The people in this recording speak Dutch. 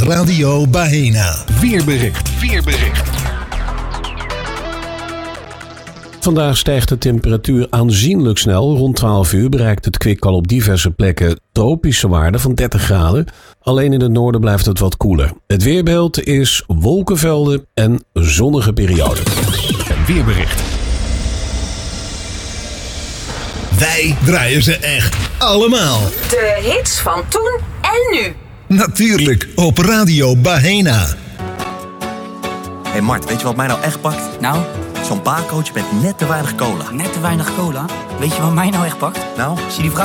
Radio Bahena. Weerbericht. Vandaag stijgt de temperatuur aanzienlijk snel. Rond 12 uur bereikt het kwik al op diverse plekken tropische waarden van 30 graden. Alleen in het noorden blijft het wat koeler. Het weerbeeld is wolkenvelden en zonnige perioden. Weerbericht. Wij draaien ze echt allemaal. De hits van toen en nu. Natuurlijk op Radio Bahena. Hé Mart, weet je wat mij nou echt pakt? Nou? Zo'n baarcoach met net te weinig cola. Net te weinig cola? Weet je wat mij nou echt pakt? Nou? Zie die vrouw